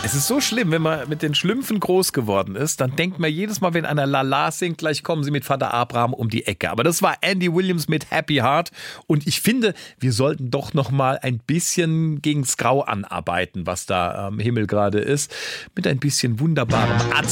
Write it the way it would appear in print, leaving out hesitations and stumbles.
Es ist so schlimm, wenn man mit den Schlümpfen groß geworden ist, dann denkt man jedes Mal, wenn einer Lala singt, gleich kommen sie mit Vater Abraham um die Ecke. Aber das war Andy Williams mit Happy Heart und ich finde, wir sollten doch noch mal ein bisschen gegens Grau anarbeiten, was da am Himmel gerade ist, mit ein bisschen wunderbarem